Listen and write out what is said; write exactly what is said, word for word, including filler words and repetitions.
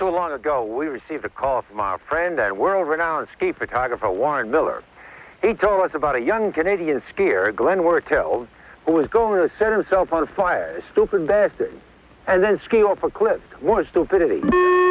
too long ago, we received a call from our friend and world-renowned ski photographer, Warren Miller. He told us about a young Canadian skier, Glenn Wertel, who was going to set himself on fire, a stupid bastard, and then ski off a cliff. More stupidity.